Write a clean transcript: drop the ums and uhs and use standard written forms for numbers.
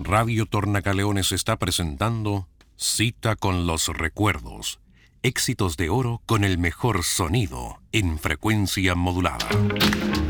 Radio Tornacaleones está presentando Cita con los Recuerdos. Éxitos de oro con el mejor sonido en frecuencia modulada.